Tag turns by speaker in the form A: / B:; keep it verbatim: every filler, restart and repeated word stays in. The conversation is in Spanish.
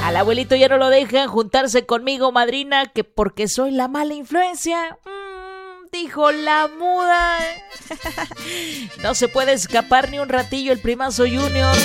A: Al abuelito ya no lo dejan juntarse conmigo, madrina, que porque soy la mala influencia. Mm, dijo la muda. No se puede escapar ni un ratillo el primazo Junior.